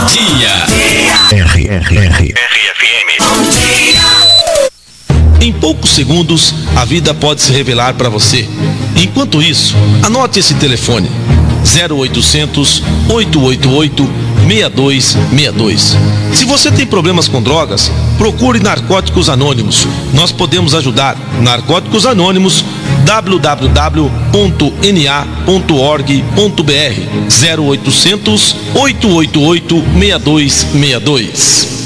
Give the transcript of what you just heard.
dia. RFM. Bom dia. Em poucos segundos, a vida pode se revelar para você. Enquanto isso, anote esse telefone: 0800 888 6262. Se você tem problemas com drogas, procure Narcóticos Anônimos. Nós podemos ajudar. Narcóticos Anônimos, www.na.org.br, 0800 888 6262.